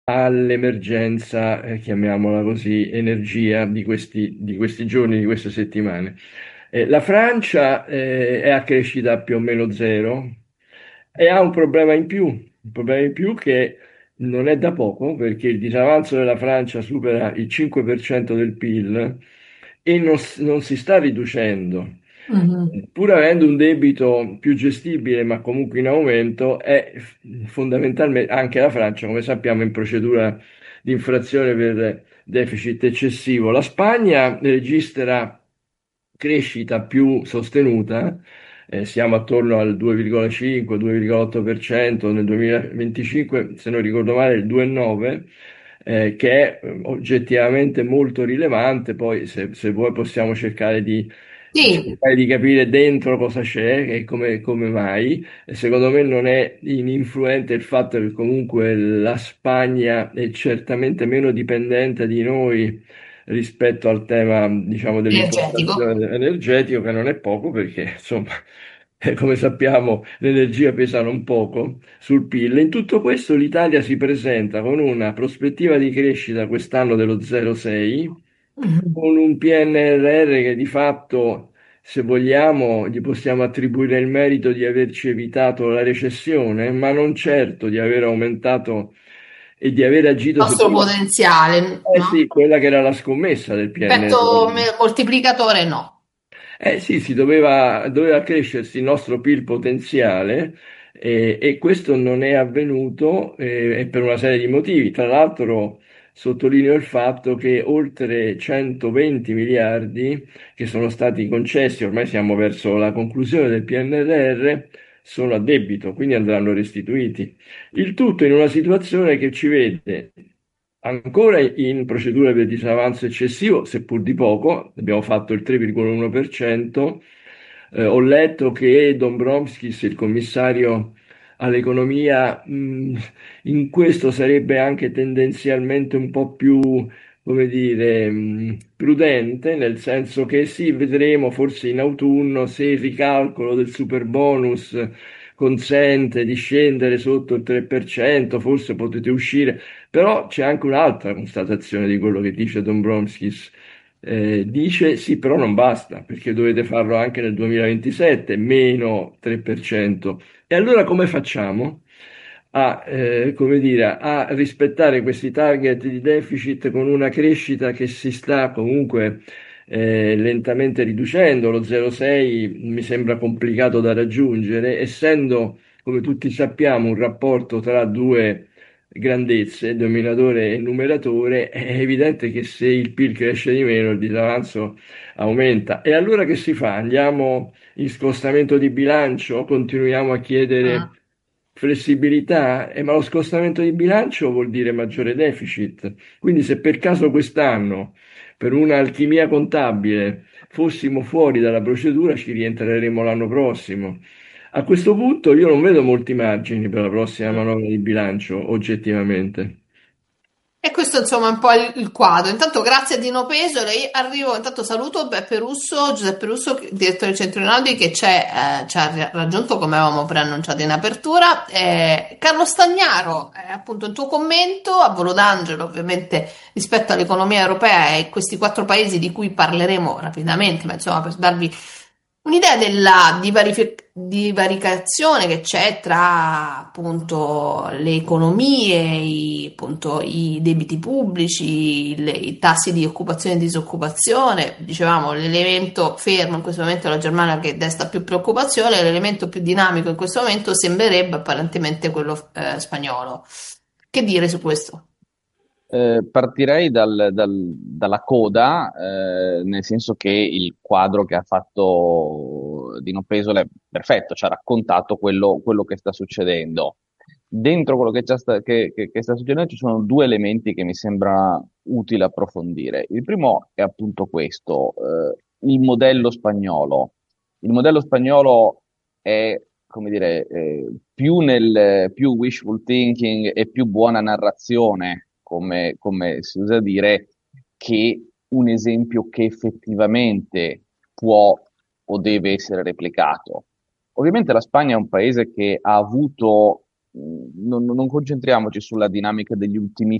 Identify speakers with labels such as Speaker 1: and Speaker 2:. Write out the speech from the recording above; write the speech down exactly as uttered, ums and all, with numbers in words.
Speaker 1: all'emergenza, eh, chiamiamola così, energia di questi, di questi giorni, di queste settimane. Eh, la Francia, eh, è a crescita più o meno zero e ha un problema in più, un problema in più che non è da poco perché il disavanzo della Francia supera il cinque per cento del P I L e non, s- non si sta riducendo.
Speaker 2: Mhm.
Speaker 1: Pur avendo un debito più gestibile, ma comunque in aumento, è f- fondamentalmente anche la Francia, come sappiamo, in procedura di infrazione per deficit eccessivo. La Spagna registra crescita più sostenuta, eh, siamo attorno al due virgola cinque-due virgola otto per cento nel duemilaventicinque, se non ricordo male il due virgola nove per cento, eh, che è eh, oggettivamente molto rilevante. Poi se, se vuoi possiamo cercare di,
Speaker 2: Sì,
Speaker 1: cercare di capire dentro cosa c'è e come, come mai. E secondo me non è ininfluente il fatto che comunque la Spagna è certamente meno dipendente di noi rispetto al tema, diciamo,
Speaker 2: energetico.
Speaker 1: dell'importazione energetica, che non è poco perché, insomma, eh, come sappiamo, l'energia pesa non poco sul P I L. In tutto questo l'Italia si presenta con una prospettiva di crescita quest'anno dello zero virgola sei,
Speaker 2: Mhm.
Speaker 1: con un P N R R che di fatto, se vogliamo, gli possiamo attribuire il merito di averci evitato la recessione, ma non certo di aver aumentato e di aver agito su
Speaker 2: Nostro
Speaker 1: quella,
Speaker 2: potenziale,
Speaker 1: eh
Speaker 2: no?
Speaker 1: sì, quella che era la scommessa del
Speaker 2: Effetto
Speaker 1: P N R R.
Speaker 2: me- moltiplicatore no.
Speaker 1: Eh sì, si doveva, doveva crescersi il nostro P I L potenziale, eh, e questo non è avvenuto, eh, e per una serie di motivi. Tra l'altro sottolineo il fatto che oltre centoventi miliardi che sono stati concessi, ormai siamo verso la conclusione del P N R R, sono a debito, quindi andranno restituiti. Il tutto in una situazione che ci vede ancora in procedura per disavanzo eccessivo, seppur di poco, abbiamo fatto il tre virgola uno per cento. Eh, ho letto che Dombrovskis, il commissario all'economia, mh, in questo sarebbe anche tendenzialmente un po' più, come dire, mh, prudente, nel senso che sì, vedremo forse in autunno se il ricalcolo del super bonus consente di scendere sotto il tre per cento, forse potete uscire. Però c'è anche un'altra constatazione di quello che dice Dombrovskis. Eh, dice sì, però non basta, perché dovete farlo anche nel duemilaventisette, meno tre per cento. E allora come facciamo a, eh, come dire, a rispettare questi target di deficit con una crescita che si sta comunque eh, lentamente riducendo? Lo zero virgola sei mi sembra complicato da raggiungere, essendo, come tutti sappiamo, un rapporto tra due grandezze, denominatore e numeratore. È evidente che se il P I L cresce di meno, il disavanzo aumenta. E allora che si fa? Andiamo in scostamento di bilancio? Continuiamo a chiedere
Speaker 2: Mm.
Speaker 1: flessibilità? Eh, ma lo scostamento di bilancio vuol dire maggiore deficit. Quindi se per caso quest'anno, per un'alchimia contabile, fossimo fuori dalla procedura, ci rientreremo l'anno prossimo. A questo punto io non vedo molti margini per la prossima manovra di bilancio, oggettivamente.
Speaker 2: E questo insomma è un po' il, il quadro. Intanto grazie a Dino Pesole, io arrivo, intanto saluto Beppe Russo, Giuseppe Russo, direttore del Centro Rinaldi, che c'è, eh, ci ha ri- raggiunto come avevamo preannunciato in apertura. Eh, Carlo Stagnaro, eh, appunto il tuo commento a volo d'angelo ovviamente rispetto all'economia europea e questi quattro paesi di cui parleremo rapidamente, ma insomma per darvi un'idea della divarifi- divaricazione che c'è tra appunto le economie, i, appunto, i debiti pubblici, le- i tassi di occupazione e disoccupazione. Dicevamo, l'elemento fermo in questo momento è la Germania che desta più preoccupazione, l'elemento più dinamico in questo momento sembrerebbe apparentemente quello eh, spagnolo. Che dire su questo?
Speaker 3: Eh, partirei dal- dal- dalla coda, eh, nel senso che il quadro che ha fatto Dino Pesole è perfetto, ci ha raccontato quello, quello che sta succedendo. Dentro quello che, già sta, che- che- che sta succedendo ci sono due elementi che mi sembra utile approfondire. Il primo è appunto questo, eh, il modello spagnolo. Il modello spagnolo è, come dire, eh, più nel più wishful thinking e più buona narrazione, come, come si usa dire, che un esempio che effettivamente può o deve essere replicato. Ovviamente la Spagna è un paese che ha avuto, mh, non, non concentriamoci sulla dinamica degli ultimi